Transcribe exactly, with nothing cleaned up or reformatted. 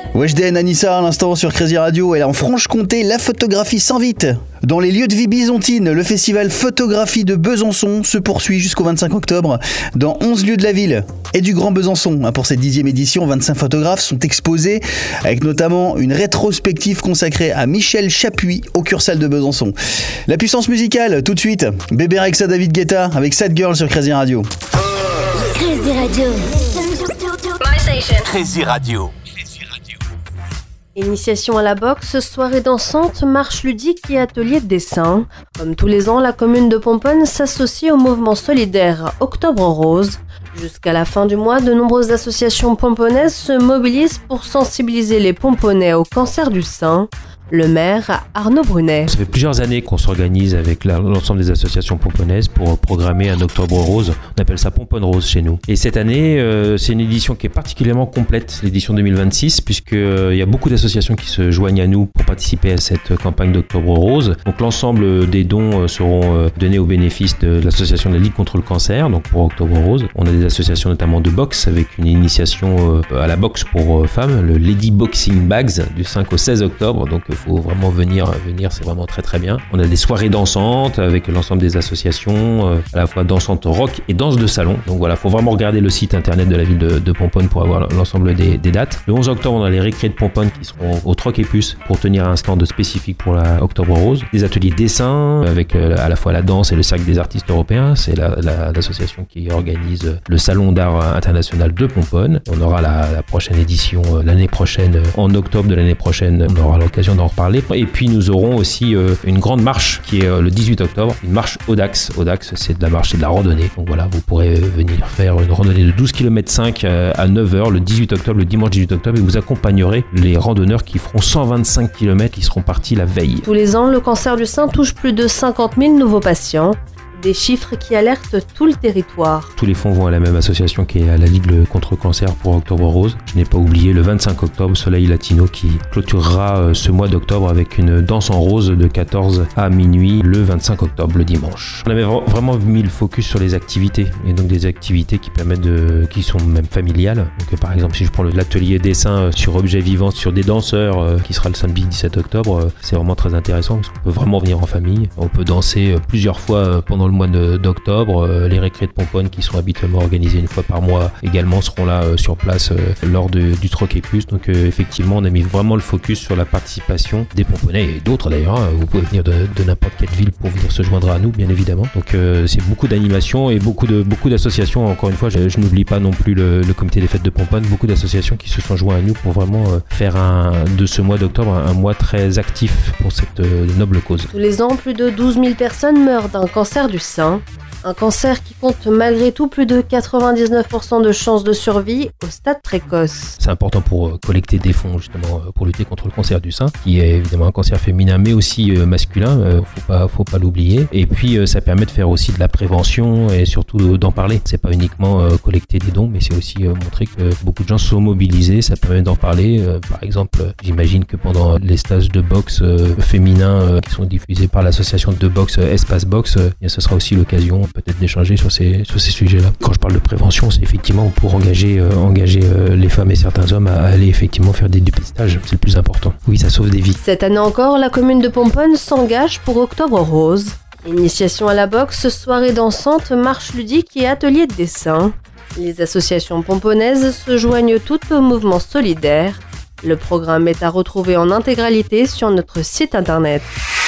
Weshden Anissa à l'instant sur Crazy Radio. Et en Franche-Comté, la photographie s'invite. Dans les lieux de vie byzantine, le festival Photographie de Besançon se poursuit jusqu'au vingt-cinq octobre dans onze lieux de la ville et du Grand Besançon. Pour cette dixième édition, vingt-cinq photographes sont exposés avec notamment une rétrospective consacrée à Michel Chapuis au Cursal de Besançon. La puissance musicale, tout de suite, Bébé Rexha, David Guetta avec Sad Girl sur Crazy Radio. Crazy Radio. My station. Crazy Radio. Initiation à la boxe, soirée dansante, marche ludique et atelier de dessin. Comme tous les ans, la commune de Pomponne s'associe au mouvement solidaire Octobre Rose. Jusqu'à la fin du mois, de nombreuses associations pomponnaises se mobilisent pour sensibiliser les Pomponnais au cancer du sein. Le maire, Arnaud Brunet. Ça fait plusieurs années qu'on s'organise avec la, l'ensemble des associations pomponnaises pour programmer un Octobre Rose. On appelle ça Pomponne Rose chez nous. Et cette année, euh, c'est une édition qui est particulièrement complète, l'édition deux mille vingt-six, puisqu'il euh, y a beaucoup d'associations qui se joignent à nous pour participer à cette campagne d'Octobre Rose. Donc l'ensemble des dons euh, seront euh, donnés au bénéfice de l'association de la Ligue contre le cancer, donc pour Octobre Rose. On a des associations notamment de boxe avec une initiation euh, à la boxe pour euh, femmes, le Lady Boxing Bags du cinq au seize octobre. Donc euh, faut vraiment venir, venir, c'est vraiment très très bien. On a des soirées dansantes avec l'ensemble des associations, euh, à la fois dansantes rock et danse de salon. Donc voilà, faut vraiment regarder le site internet de la ville de, de Pomponne pour avoir l'ensemble des, des dates. Le onze octobre, on a les récrés de Pomponne qui seront au Troc et Puce pour tenir un stand spécifique pour la Octobre Rose. Des ateliers dessin avec euh, à la fois la danse et le cercle des artistes européens. C'est la, la, l'association qui organise le salon d'art international de Pomponne. On aura la, la prochaine édition euh, l'année prochaine, euh, en octobre de l'année prochaine. On aura l'occasion d'en reparler. Et puis nous aurons aussi euh, une grande marche qui est euh, le dix-huit octobre, une marche Audax. Audax, c'est de la marche et de la randonnée. Donc voilà, vous pourrez venir faire une randonnée de douze kilomètres cinq euh, à neuf heures le dix-huit octobre, le dimanche dix-huit octobre, et vous accompagnerez les randonneurs qui feront cent vingt-cinq kilomètres, qui seront partis la veille. Tous les ans, le cancer du sein touche plus de cinquante mille nouveaux patients. Des chiffres qui alertent tout le territoire. Tous les fonds vont à la même association qui est à la Ligue contre le cancer pour Octobre Rose. Je n'ai pas oublié le vingt-cinq octobre, Soleil Latino qui clôturera ce mois d'octobre avec une danse en rose de quatorze à minuit le vingt-cinq octobre, le dimanche. On avait vraiment mis le focus sur les activités et donc des activités qui permettent de, qui sont même familiales. Donc par exemple, si je prends l'atelier dessin sur objets vivants sur des danseurs qui sera le samedi dix-sept octobre, c'est vraiment très intéressant parce qu'on peut vraiment venir en famille. On peut danser plusieurs fois pendant le mois de, d'octobre. Euh, les récrés de Pomponne qui sont habituellement organisés une fois par mois également seront là euh, sur place euh, lors de, du Troc et Puce. Donc euh, effectivement on a mis vraiment le focus sur la participation des Pomponnais et d'autres d'ailleurs. Hein. Vous pouvez venir de, de n'importe quelle ville pour venir se joindre à nous bien évidemment. Donc euh, c'est beaucoup d'animations et beaucoup, de, beaucoup d'associations. Encore une fois je, je n'oublie pas non plus le, le comité des fêtes de Pomponne. Beaucoup d'associations qui se sont joints à nous pour vraiment euh, faire un, de ce mois d'octobre un, un mois très actif pour cette euh, noble cause. Tous les ans plus de douze mille personnes meurent d'un cancer du sein. Un cancer qui compte malgré tout plus de quatre-vingt-dix-neuf pour cent de chances de survie au stade précoce. C'est important pour collecter des fonds justement pour lutter contre le cancer du sein, qui est évidemment un cancer féminin mais aussi masculin, faut pas, faut pas l'oublier. Et puis ça permet de faire aussi de la prévention et surtout d'en parler. C'est pas uniquement collecter des dons, mais c'est aussi montrer que beaucoup de gens sont mobilisés, ça permet d'en parler. Par exemple, j'imagine que pendant les stages de boxe féminins qui sont diffusés par l'association de boxe Espace Boxe, ce sera aussi l'occasion peut-être d'échanger sur ces, sur ces sujets-là. Quand je parle de prévention, c'est effectivement pour engager, euh, engager euh, les femmes et certains hommes à aller effectivement faire des dépistages. C'est le plus important. Oui, ça sauve des vies. Cette année encore, la commune de Pomponne s'engage pour Octobre Rose. Initiation à la boxe, soirée dansante, marche ludique et atelier de dessin. Les associations pomponnaises se joignent toutes au mouvement solidaire. Le programme est à retrouver en intégralité sur notre site internet.